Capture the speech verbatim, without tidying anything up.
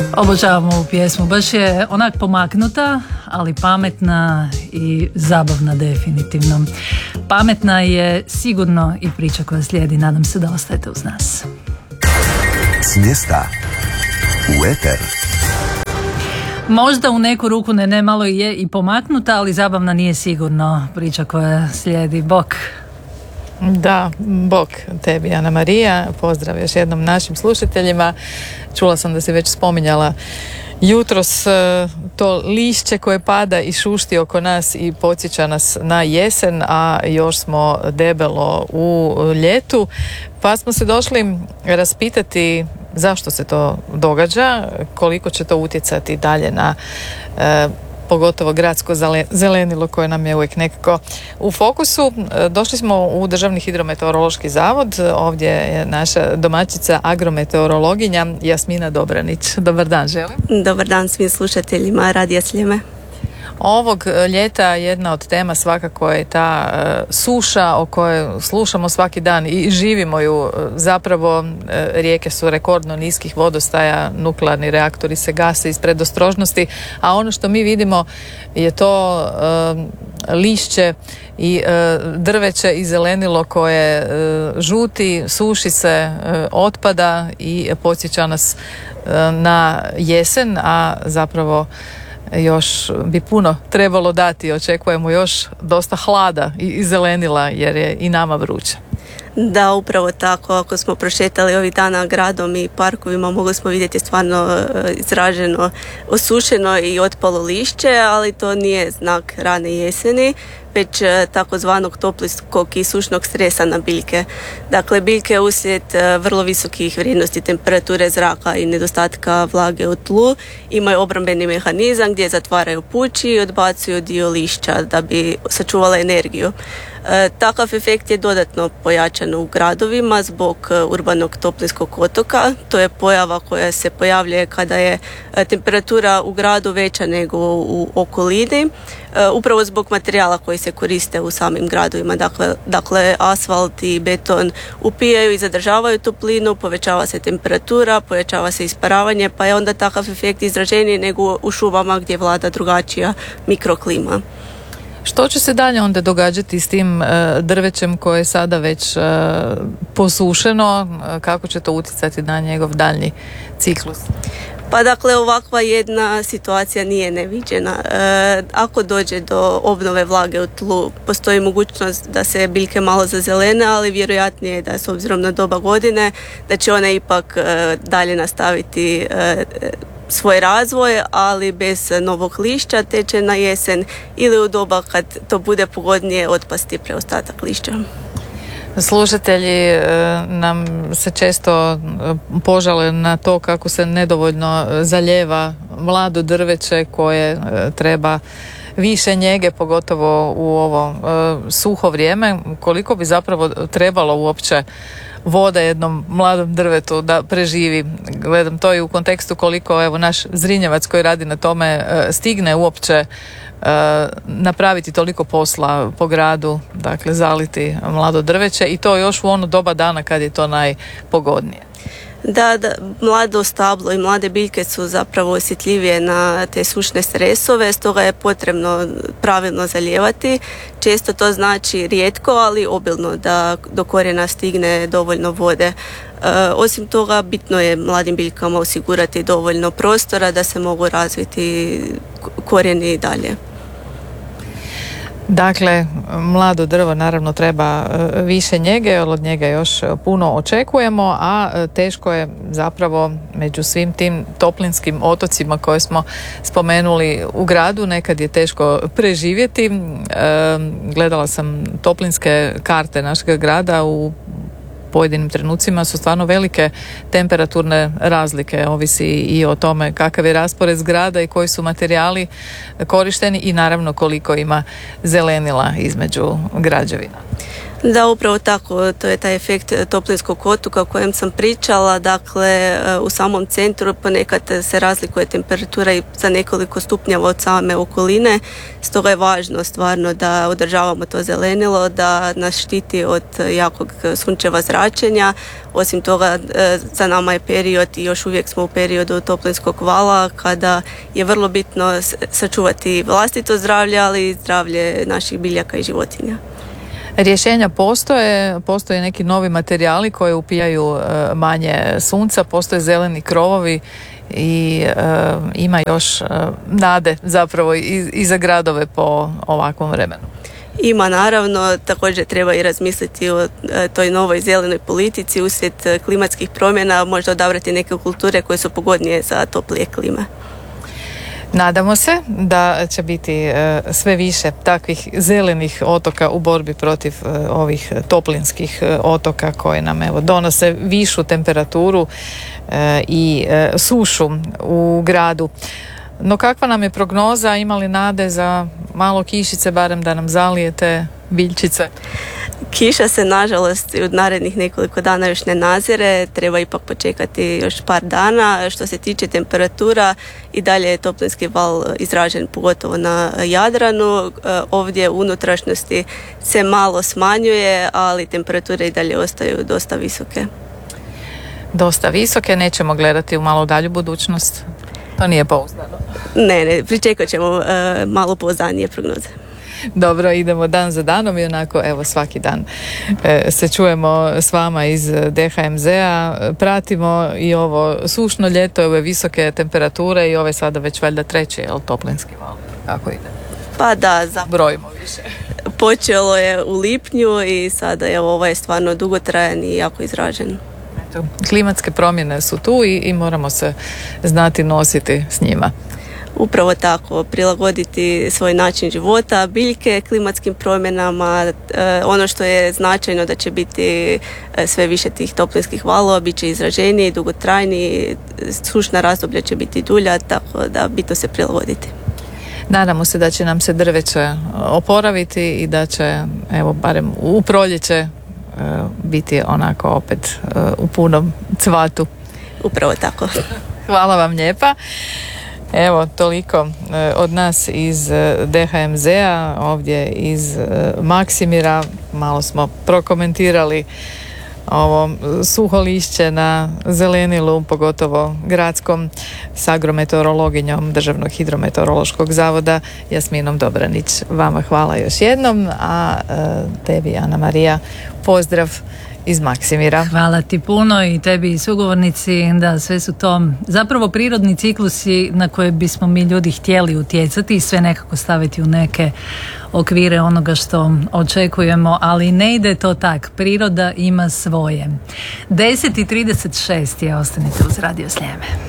Obožavam ovu pjesmu, baš je onak pomaknuta, ali pametna i zabavna definitivno. Pametna je sigurno i priča koja slijedi, nadam se da ostajete uz nas. S mjesta u eter. Možda u neku ruku ne, ne malo je i pomaknuta, ali zabavna nije sigurno priča koja slijedi. Bok. Da, bok tebi, Ana Marija. Pozdrav još jednom našim slušateljima. Čula sam da si već spominjala jutros to lišće koje pada i šušti oko nas i podsjeća nas na jesen, a još smo debelo u ljetu. Pa smo se došli raspitati zašto se to događa, koliko će to utjecati dalje na e, pogotovo gradsko zelenilo koje nam je uvijek nekako u fokusu. Došli smo u Državni hidrometeorološki zavod. Ovdje je naša domaćica agrometeorologinja Jasmina Dobranić. Dobar dan, želim. Dobar dan svim slušateljima Radija Sljeme. Ovog ljeta jedna od tema svakako je ta uh, suša o kojoj slušamo svaki dan i živimo ju. Zapravo uh, rijeke su rekordno niskih vodostaja, nuklearni reaktori se gase iz predostrožnosti, a ono što mi vidimo je to uh, lišće i uh, drveće i zelenilo koje uh, žuti, suši se, uh, otpada i podsjeća nas uh, na jesen, a zapravo još bi puno trebalo dati. Očekujemo još dosta hlada i zelenila jer je i nama vruće. Da, upravo tako. Ako smo prošetali ovih dana gradom i parkovima, mogli smo vidjeti stvarno izraženo, osušeno i otpalo lišće, ali to nije znak rane jeseni, već takozvanog toplinskog i sušnog stresa na biljke. Dakle, biljke uslijed vrlo visokih vrijednosti temperature zraka i nedostatka vlage u tlu imaju obrambeni mehanizam gdje zatvaraju puči i odbacuju dio lišća da bi sačuvale energiju. E, takav efekt je dodatno pojačan u gradovima zbog urbanog toplinskog otoka. To je pojava koja se pojavljuje kada je temperatura u gradu veća nego u okolini, e, upravo zbog materijala koji se koriste u samim gradovima. Dakle, dakle, asfalt i beton upijaju i zadržavaju toplinu, povećava se temperatura, povećava se isparavanje, pa je onda takav efekt izraženiji nego u šumama gdje vlada drugačija mikroklima. Što će se dalje onda događati s tim uh, drvećem koje je sada već uh, posušeno? Uh, kako će to utjecati na njegov daljnji ciklus? Pa dakle, ovakva jedna situacija nije neviđena. E, ako dođe do obnove vlage u tlu, postoji mogućnost da se biljke malo zazelene, ali vjerojatnije je da s obzirom na doba godine da će one ipak e, dalje nastaviti e, svoj razvoj, ali bez novog lišća, te će na jesen ili u doba kad to bude pogodnije otpasti preostatak lišća. Slušatelji nam se često požale na to kako se nedovoljno zalijeva mlado drveće koje treba više njege, pogotovo u ovo suho vrijeme. Koliko bi zapravo trebalo uopće vode jednom mladom drvetu da preživi? Gledam to i u kontekstu koliko evo naš Zrinjevac koji radi na tome stigne uopće napraviti toliko posla po gradu, dakle zaliti mlado drveće, i to još u ono doba dana kad je to najpogodnije. Da, da, mlado stablo i mlade biljke su zapravo osjetljivije na te sušne stresove, stoga je potrebno pravilno zalijevati. Često to znači rijetko, ali obilno, da do korijena stigne dovoljno vode. E, osim toga, bitno je mladim biljkama osigurati dovoljno prostora da se mogu razviti korijeni i dalje. Dakle, mlado drvo naravno treba više njege, jer od njega još puno očekujemo, a teško je zapravo među svim tim toplinskim otocima koje smo spomenuli u gradu, nekad je teško preživjeti. E, gledala sam toplinske karte našeg grada, u pojedinim trenucima su stvarno velike temperaturne razlike, ovisi i o tome kakav je raspored zgrada i koji su materijali korišteni i naravno koliko ima zelenila između građevina. Da, upravo tako, to je taj efekt toplinskog otoka o kojem sam pričala. Dakle, u samom centru ponekad se razlikuje temperatura i za nekoliko stupnjeva od same okoline, stoga je važno stvarno da održavamo to zelenilo, da nas štiti od jakog sunčeva zračenja. Osim toga, za nama je period i još uvijek smo u periodu toplinskog vala kada je vrlo bitno sačuvati vlastito zdravlje, ali i zdravlje naših biljaka i životinja. Rješenja postoje, postoje neki novi materijali koji upijaju e, manje sunca, postoje zeleni krovovi i e, ima još e, nade zapravo i, i za gradove po ovakvom vremenu. Ima naravno, također treba i razmisliti o e, toj novoj zelenoj politici uslijed klimatskih promjena, možda odabrati neke kulture koje su pogodnije za toplije klime. Nadamo se da će biti e, sve više takvih zelenih otoka u borbi protiv e, ovih toplinskih e, otoka koji nam evo donose višu temperaturu e, i e, sušu u gradu. No kakva nam je prognoza, ima li nade za malo kišice, barem da nam zalije te biljčice? Kiša se nažalost u narednih nekoliko dana još ne nazire, treba ipak počekati još par dana. Što se tiče temperatura, i dalje je toplinski val izražen pogotovo na Jadranu. Ovdje u unutrašnjosti se malo smanjuje, ali temperature i dalje ostaju dosta visoke. Dosta visoke, nećemo gledati u malo dalju budućnost. To nije pouzdano. Ne, ne, pričekat ćemo uh, malo pouzdanije prognoze. Dobro, idemo dan za danom i onako evo svaki dan e, se čujemo s vama iz D H M Z-a, pratimo i ovo sušno ljeto, ove visoke temperature i ove sada već valjda treći, jel, toplinski val. Kako ide? Pa da, za... brojimo više. Počelo je u lipnju i sada je ovo je stvarno dugotrajan i jako izražen. Eto, klimatske promjene su tu i, i moramo se znati nositi s njima. Upravo tako, prilagoditi svoj način života, biljke klimatskim promjenama. E, ono što je značajno da će biti sve više tih toplinskih valova, bit će izraženiji, dugotrajniji, sušna razdoblja će biti dulja, tako da bitno se prilagoditi. Nadamo se da će nam se drveće oporaviti i da će, evo, barem u proljeće biti onako opet u punom cvatu. Upravo tako. Hvala vam lijepa. Evo, toliko od nas iz D H M Z-a, ovdje iz Maksimira. Malo smo prokomentirali ovo suho lišće na zelenilu, pogotovo gradskom, s agrometeorologinjom Državnog hidrometeorološkog zavoda Jasminom Dobranić. Vama hvala još jednom, a tebi, Ana Marija, pozdrav iz Maksimira. Hvala ti puno i tebi i sugovornici, da sve su to zapravo prirodni ciklusi na koje bismo mi ljudi htjeli utjecati i sve nekako staviti u neke okvire onoga što očekujemo, ali ne ide to tak. Priroda ima svoje. deset i trideset šest je, ostanite uz Radio Sljeme.